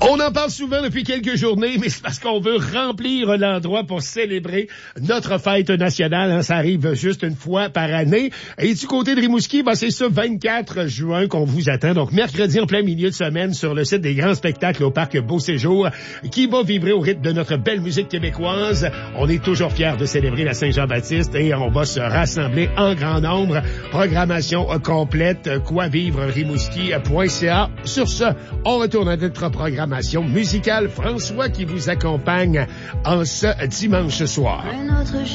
On en parle souvent depuis quelques journées, mais c'est parce qu'on veut remplir l'endroit pour célébrer notre fête nationale. Hein, ça arrive juste une fois par année. Et du côté de Rimouski, c'est ce 24 juin qu'on vous attend. Donc, mercredi en plein milieu de semaine sur le site des grands spectacles au Parc Beau Séjour, qui va vibrer au rythme de notre belle musique québécoise. On est toujours fiers de célébrer la Saint-Jean-Baptiste et on va se rassembler en grand nombre. Programmation complète, quoivivre-rimouski.ca. Sur ce, on retourne à notre programmation musicale. François qui vous accompagne en ce dimanche soir.